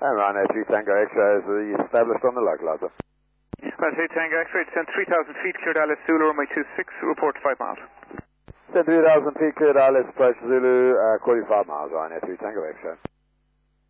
And Ryanair 3 Tango X-ray is established on the localizer. Ryanair 3 Tango X-ray, descend 3,000 feet, cleared Alice Zulu, runway 26, report 5 miles. Descend 3,000 feet, cleared Alice, approach Zulu, 45 miles, Ryanair 3 Tango X-ray.